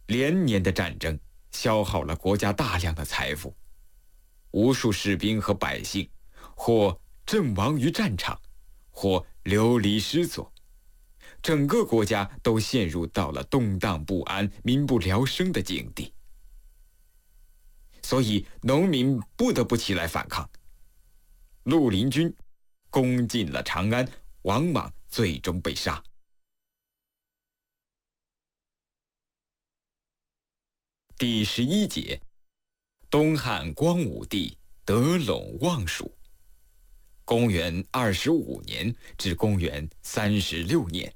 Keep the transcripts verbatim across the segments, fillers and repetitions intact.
连年的战争消耗了国家大量的财富，无数士兵和百姓或阵亡于战场，或流离失所，整个国家都陷入到了动荡不安、民不聊生的境地。所以农民不得不起来反抗。绿林军攻进了长安，王莽最终被杀。第十一节，东汉光武帝得陇望蜀，公元二十五年至公元三十六年。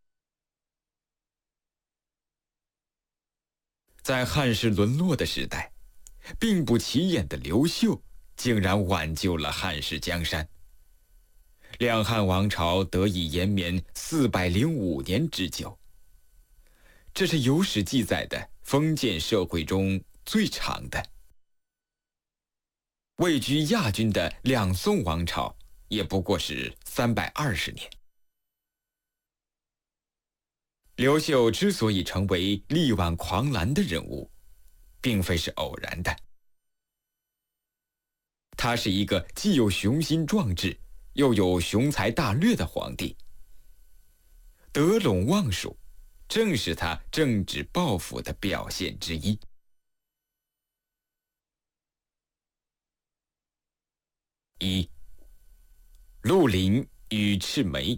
在汉室沦落的时代，并不起眼的刘秀竟然挽救了汉室江山，两汉王朝得以延绵四百零五年之久。这是有史记载的封建社会中最长的。位居亚军的两宋王朝也不过是三百二十年。刘秀之所以成为力挽狂澜的人物，并非是偶然的。他是一个既有雄心壮志，又有雄才大略的皇帝。得陇望蜀，正是他政治抱负的表现之一。一、绿林与赤眉。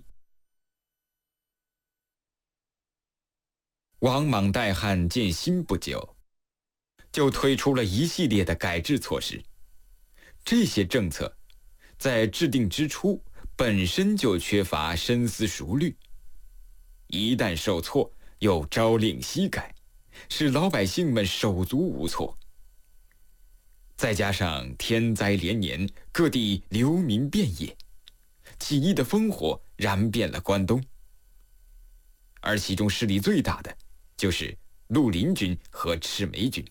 王莽代汉建新不久，就推出了一系列的改制措施。这些政策在制定之初本身就缺乏深思熟虑，一旦受挫又朝令夕改，使老百姓们手足无措。再加上天灾连年，各地流民遍野，起义的烽火燃遍了关东，而其中势力最大的就是绿林军和赤眉军。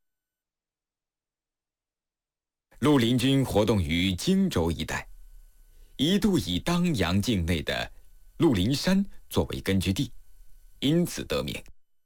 绿林军活动于荆州一带，一度以当阳境内的绿林山作为根据地，因此得名。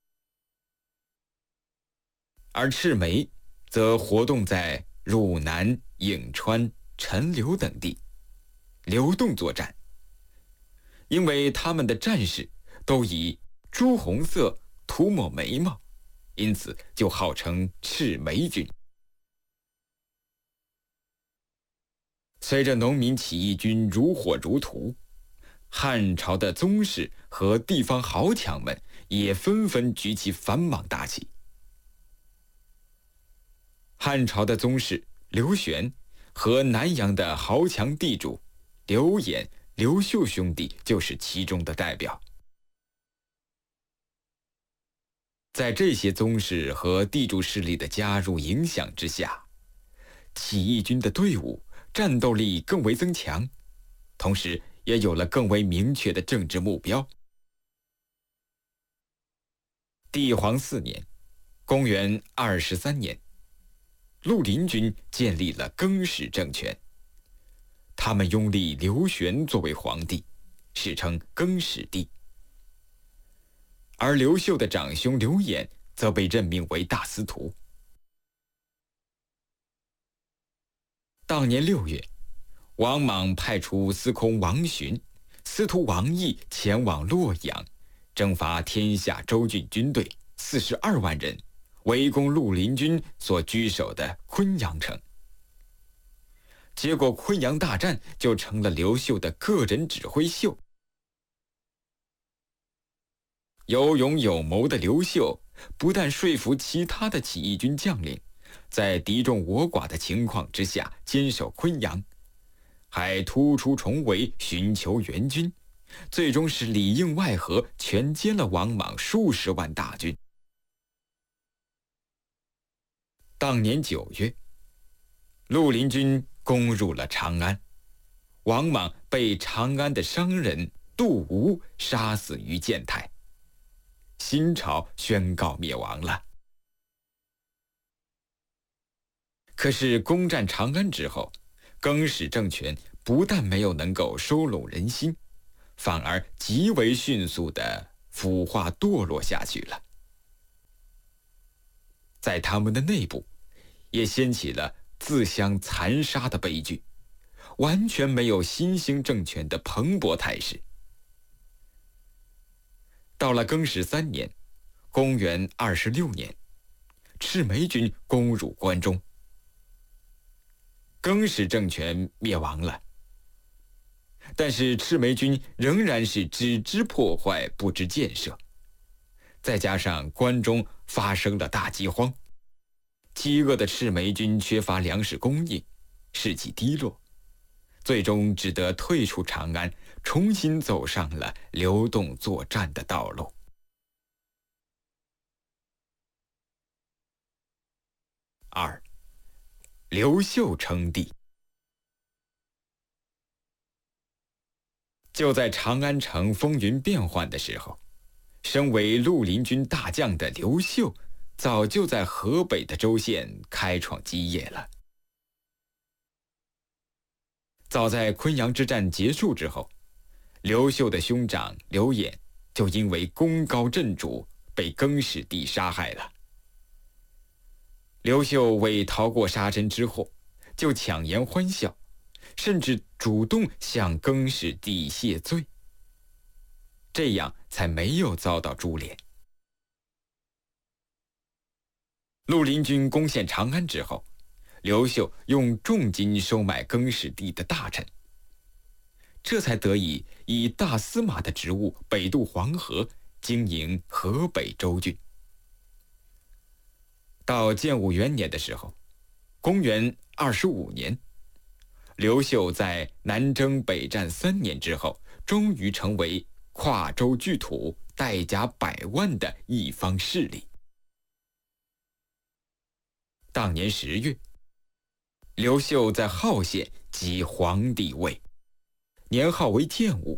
而赤眉则活动在汝南、颍川、陈留等地，流动作战。因为他们的战士都以朱红色涂抹眉毛，因此就号称赤眉军。随着农民起义军如火如荼，汉朝的宗室和地方豪强们也纷纷举起反莽大旗。汉朝的宗室刘玄和南阳的豪强地主刘演、刘秀兄弟就是其中的代表。在这些宗室和地主势力的加入影响之下，起义军的队伍战斗力更为增强，同时也有了更为明确的政治目标。帝皇四年，公元二十三年，绿林军建立了更始政权，他们拥立刘玄作为皇帝，史称更始帝。而刘秀的长兄刘演则被任命为大司徒。当年六月，王莽派出司空王寻、司徒王毅前往洛阳，征伐天下州郡军队四十二万人，围攻绿林军所居守的昆阳城。结果昆阳大战就成了刘秀的个人指挥秀。有勇有谋的刘秀不但说服其他的起义军将领在敌众我寡的情况之下坚守昆阳，还突出重围寻求援军，最终是里应外合，全歼了王莽数十万大军。当年九月，绿林军攻入了长安，王莽被长安的商人杜吴杀死于建台，新朝宣告灭亡了。可是攻占长安之后，更始政权不但没有能够收拢人心，反而极为迅速地腐化堕落下去了。 在他们的内部，也掀起了自相残杀的悲剧，完全没有新兴政权的蓬勃态势。到了更始三年，公元二十六年，赤眉军攻入关中，更始政权灭亡了。但是赤眉军仍然是只知破坏不知建设，再加上关中发生了大饥荒，饥饿的赤眉军缺乏粮食供应，士气低落，最终只得退出长安，重新走上了流动作战的道路。二，刘秀称帝。就在长安城风云变幻的时候，身为绿林军大将的刘秀，早就在河北的州县开创基业了。早在昆阳之战结束之后，刘秀的兄长刘演就因为功高震主，被更始帝杀害了。刘秀为逃过杀身之祸，就强颜欢笑，甚至主动向更始帝谢罪，这样才没有遭到株连。绿林军攻陷长安之后，刘秀用重金收买更始帝的大臣，这才得以以大司马的职务北渡黄河，经营河北州郡。到建武元年的时候，公元二十五年，刘秀在南征北战三年之后，终于成为跨州巨土、带甲百万的一方势力。当年十月，刘秀在鄗县即皇帝位，年号为建武。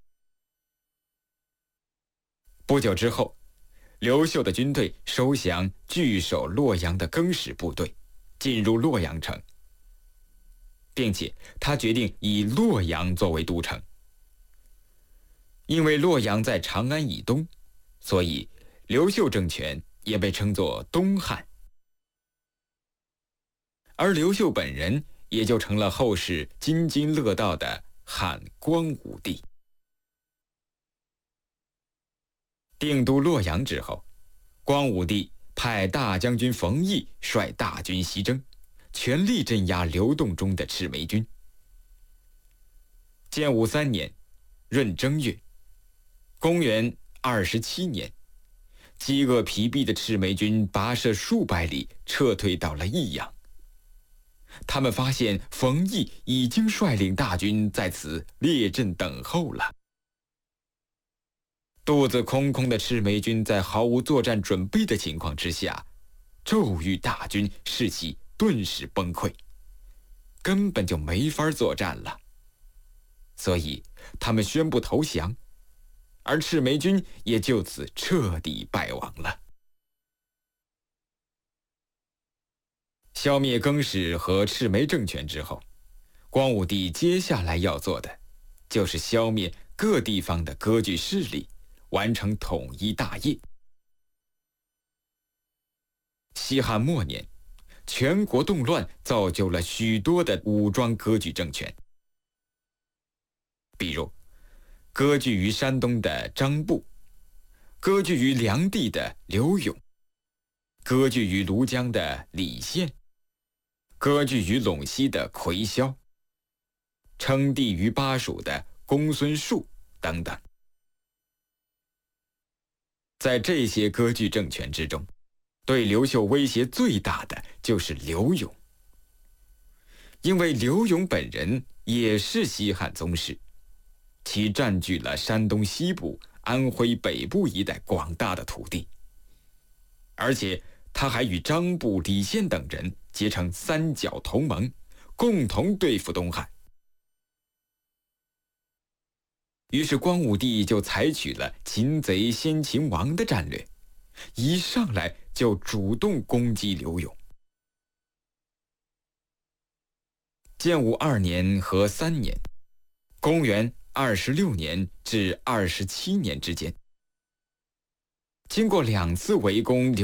不久之后，刘秀的军队收降据守洛阳的更始部队，进入洛阳城，并且他决定以洛阳作为都城。因为洛阳在长安以东，所以刘秀政权也被称作东汉，而刘秀本人也就成了后世津津乐道的汉光武帝。定都洛阳之后，光武帝派大将军冯异率大军西征，全力镇压流动中的赤眉军。建武三年闰正月，公元二十七年，饥饿疲弊的赤眉军跋涉数百里，撤退到了益阳。他们发现冯异已经率领大军在此列阵等候了。肚子空空的赤眉军在毫无作战准备的情况之下，骤遇大军，士气顿时崩溃，根本就没法作战了。所以他们宣布投降，而赤眉军也就此彻底败亡了。消灭更始和赤眉政权之后，光武帝接下来要做的就是消灭各地方的割据势力，完成统一大业。西汉末年，全国动乱造就了许多的武装割据政权，比如割据于山东的张布，割据于梁地的刘永，割据于庐江的李宪，割据于陇西的魁霄，称帝于巴蜀的公孙述等等。在这些割据政权之中，对刘秀威胁最大的就是刘永，因为刘永本人也是西汉宗室，其占据了山东西部、安徽北部一带广大的土地，而且他还与张布、李宪等人结成三角同盟，共同对付东汉。于是光武帝就采取了擒贼先擒王的战略，一上来就主动攻击刘永。建武二年和三年，公元二十六年至二十七年之间，经过两次围攻刘